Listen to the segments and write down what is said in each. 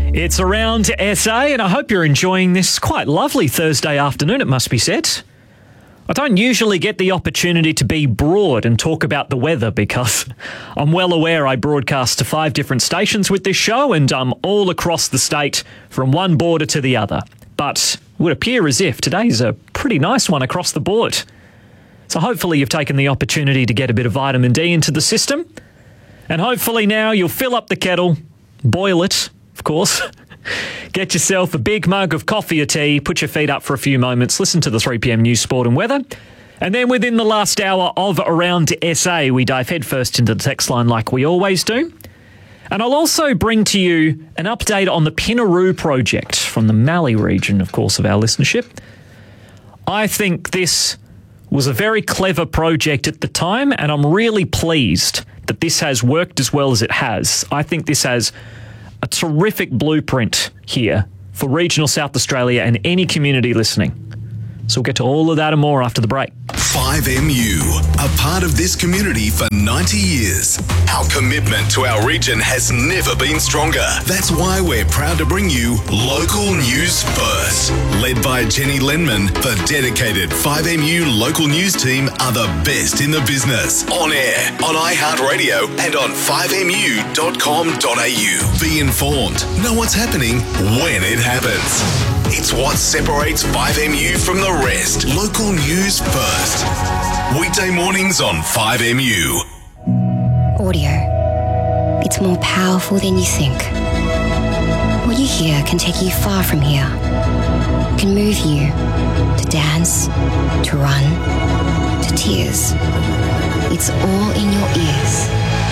It's Around SA, and I hope you're enjoying this quite lovely Thursday afternoon, it must be said. I don't usually get the opportunity to be broad and talk about the weather because I'm well aware I broadcast to 5 different stations with this show and I'm all across the state from one border to the other. But it would appear as if today's a pretty nice one across the board. So hopefully you've taken the opportunity to get a bit of vitamin D into the system. And hopefully now you'll fill up the kettle, boil it, of course. Get yourself a big mug of coffee or tea, put your feet up for a few moments, listen to the 3pm news, sport and weather. And then within the last hour of Around SA, we dive headfirst into the text line like we always do. And I'll also bring to you an update on the Pinnaroo project from the Mallee region, of course, of our listenership. I think this was a very clever project at the time, and I'm really pleased that this has worked as well as it has. I think this has a terrific blueprint here for regional South Australia and any community listening. So we'll get to all of that and more after the break. 5MU, a part of this community for 90 years. Our commitment to our region has never been stronger. That's why we're proud to bring you Local News First. Led by Jenny Lenman, the dedicated 5MU local news team are the best in the business. On air, on iHeartRadio and on 5mu.com.au. Be informed. Know what's happening when it happens. It's what separates 5MU from the rest. Local news first. Weekday mornings on 5MU. Audio. It's more powerful than you think. What you hear can take you far from here. It can move you to dance, to run, to tears. It's all in your ears.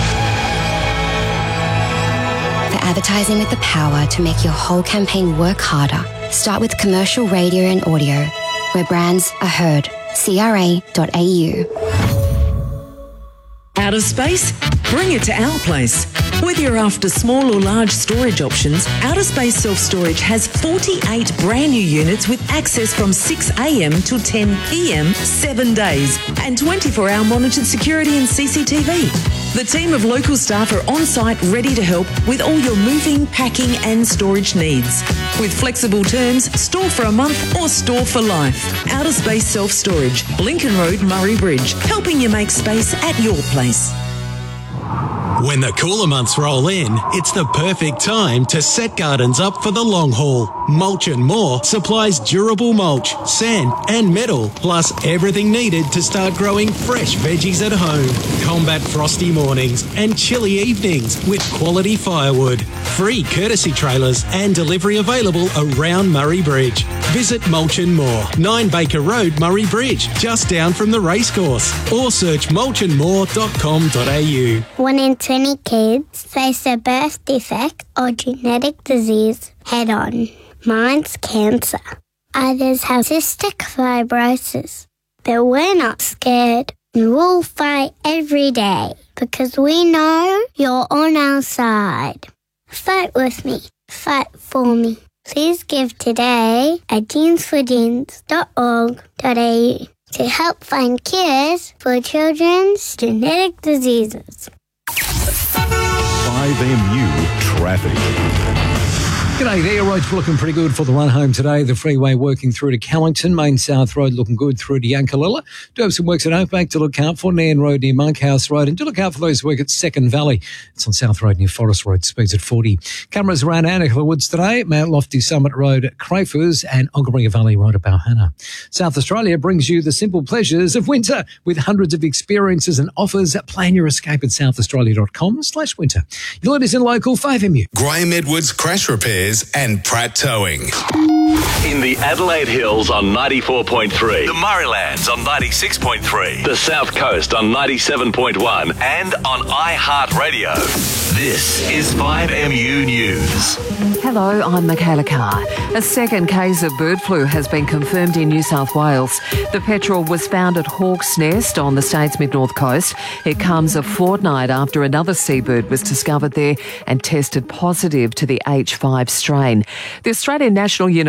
For advertising with the power to make your whole campaign work harder, start with commercial radio and audio, where brands are heard. CRA.au. Out of space? Bring it to our place. Whether you're after small or large storage options, Outer Space Self Storage has 48 brand new units with access from 6 a.m. till 10 p.m. 7 days and 24-hour monitored security and CCTV. The team of local staff are on site ready to help with all your moving, packing and storage needs. With flexible terms, store for a month or store for life. Outer Space Self Storage, Lincoln Road, Murray Bridge, helping you make space at your place. When the cooler months roll in, it's the perfect time to set gardens up for the long haul. Mulch and More supplies durable mulch, sand and metal, plus everything needed to start growing fresh veggies at home. Combat frosty mornings and chilly evenings with quality firewood. Free courtesy trailers and delivery available around Murray Bridge. Visit Mulch and More, 9 Baker Road, Murray Bridge, just down from the racecourse. Or search mulchandmore.com.au. 1 in 20 kids face a birth defect or genetic disease head-on. Mine's cancer. Others have cystic fibrosis. But we're not scared. We'll fight every day because we know you're on our side. Fight with me. Fight for me. Please give today at jeansforjeans.org.au to help find cures for children's genetic diseases. 5MU Traffic. G'day there, roads looking pretty good for the run home today. The freeway working through to Callington, Main South Road looking good through to Yankalilla. Do have some works at Oakbank to look out for, Nairn Road near Monkhouse Road, and do look out for those work at Second Valley. It's on South Road near Forest Road, speeds at 40. Cameras around Annicola Woods today, Mount Lofty Summit Road at Crayfors and Ogamaria Valley Road at Balhanna. South Australia brings you the simple pleasures of winter with hundreds of experiences and offers. Plan your escape at southaustralia.com/winter. Your leaders in local 5MU. Graham Edwards Crash Repairs and Pratt Towing. In the Adelaide Hills on 94.3, the Murraylands on 96.3, the South Coast on 97.1 and on iHeartRadio. This is 5MU News. Hello, I'm Michaela Carr. A second case of bird flu has been confirmed in New South Wales. The petrel was found at Hawk's Nest on the state's mid-north coast. It comes a fortnight after another seabird was discovered there and tested positive to the H5 strain. The Australian National University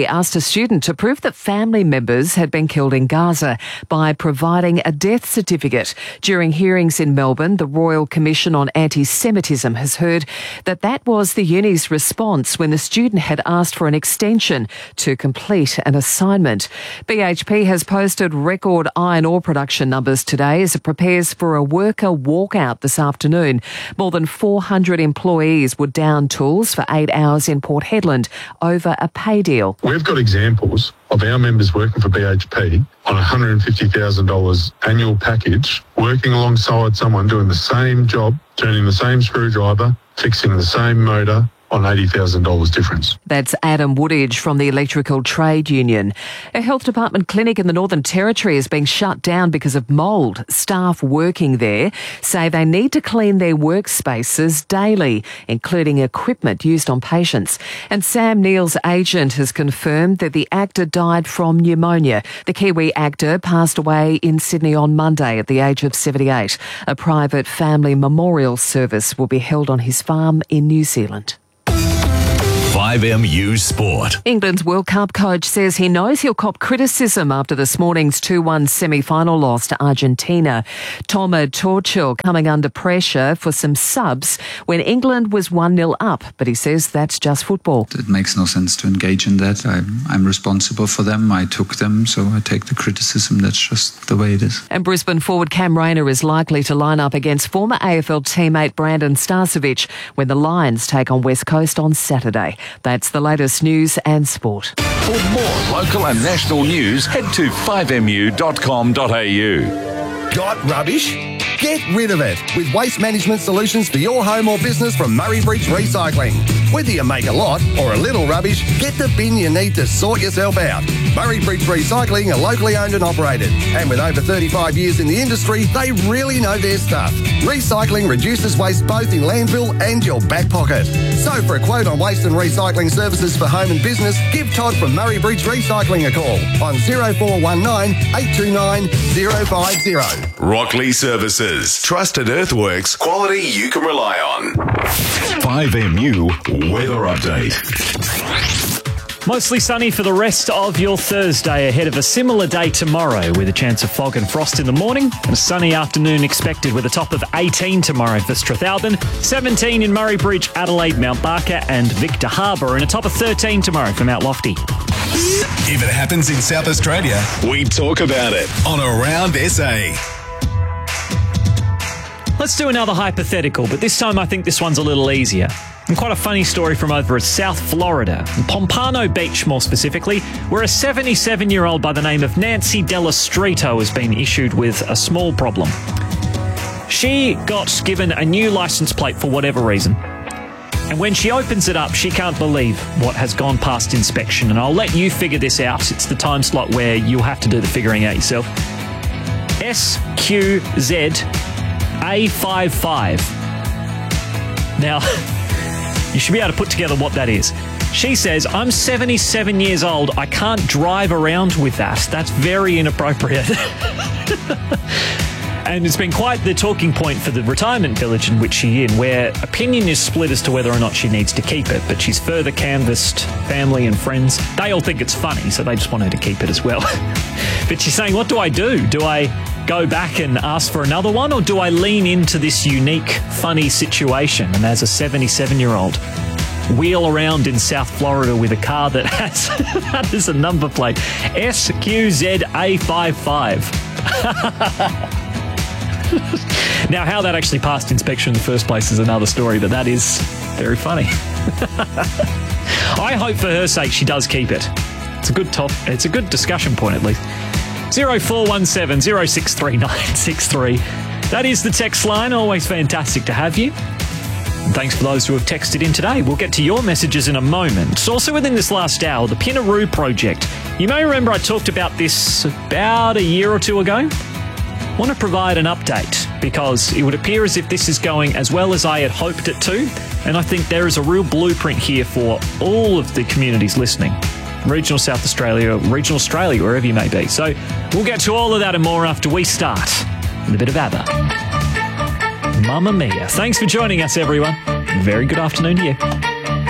BHP asked a student to prove that family members had been killed in Gaza by providing a death certificate. During hearings in Melbourne, the Royal Commission on Anti-Semitism has heard that was the uni's response when the student had asked for an extension to complete an assignment. BHP has posted record iron ore production numbers today as it prepares for a worker walkout this afternoon. More than 400 employees were down tools for 8 hours in Port Hedland over a pay deal. We've got examples of our members working for BHP on $150,000 annual package, working alongside someone doing the same job, turning the same screwdriver, fixing the same motor, on $80,000 difference. That's Adam Woodage from the Electrical Trade Union. A health department clinic in the Northern Territory is being shut down because of mould. Staff working there say they need to clean their workspaces daily, including equipment used on patients. And Sam Neill's agent has confirmed that the actor died from pneumonia. The Kiwi actor passed away in Sydney on Monday at the age of 78. A private family memorial service will be held on his farm in New Zealand. 5MU Sport. England's World Cup coach says he knows he'll cop criticism after this morning's 2-1 semi-final loss to Argentina. Tomer Tuchel coming under pressure for some subs when England was 1-0 up, but he says that's just football. It makes no sense to engage in that. I'm responsible for them. I took them, so I take the criticism. That's just the way it is. And Brisbane forward Cam Rayner is likely to line up against former AFL teammate Brandon Starcevic when the Lions take on West Coast on Saturday. That's the latest news and sport. For more local and national news, head to 5mu.com.au. Got rubbish? Get rid of it with waste management solutions for your home or business from Murray Bridge Recycling. Whether you make a lot or a little rubbish, get the bin you need to sort yourself out. Murray Bridge Recycling are locally owned and operated, and with over 35 years in the industry, they really know their stuff. Recycling reduces waste both in landfill and your back pocket. So for a quote on waste and recycling services for home and business, give Todd from Murray Bridge Recycling a call on 0419 829 050. Rockley Services. Trusted earthworks. Quality you can rely on. 5MU Weather Update. Mostly sunny for the rest of your Thursday ahead of a similar day tomorrow with a chance of fog and frost in the morning and a sunny afternoon expected with a top of 18 tomorrow for Strathalbyn, 17 in Murray Bridge, Adelaide, Mount Barker and Victor Harbour and a top of 13 tomorrow for Mount Lofty. If it happens in South Australia, we talk about it on Around SA. Let's do another hypothetical, but this time I think this one's a little easier. And quite a funny story from over at South Florida, Pompano Beach more specifically, where a 77-year-old by the name of Nancy Delastrito has been issued with a small problem. She got given a new license plate for whatever reason. And when she opens it up, she can't believe what has gone past inspection. And I'll let you figure this out. It's the time slot where you'll have to do the figuring out yourself. SQZ-A55. Now, you should be able to put together what that is. She says, I'm 77 years old. I can't drive around with that. That's very inappropriate. And it's been quite the talking point for the retirement village in which she's in, where opinion is split as to whether or not she needs to keep it. But she's further canvassed family and friends. They all think it's funny, so they just want her to keep it as well. But she's saying, what do I do? Do I go back and ask for another one, or do I lean into this unique, funny situation and as a 77-year-old wheel around in South Florida with a car that has that is a number plate, SQZ-A55. Now, how that actually passed inspection in the first place is another story, but that is very funny. I hope for her sake she does keep it. It's a good discussion point at least. 0417 063 963. That is the text line. Always fantastic to have you. And thanks for those who have texted in today. We'll get to your messages in a moment. Also within this last hour, the Pinnaroo project. You may remember I talked about this about a year or two ago. I want to provide an update because it would appear as if this is going as well as I had hoped it to, and I think there is a real blueprint here for all of the communities listening. Regional South Australia, regional Australia, wherever you may be. So we'll get to all of that and more after we start with a bit of ABBA. Mamma Mia. Thanks for joining us, everyone. Very good afternoon to you.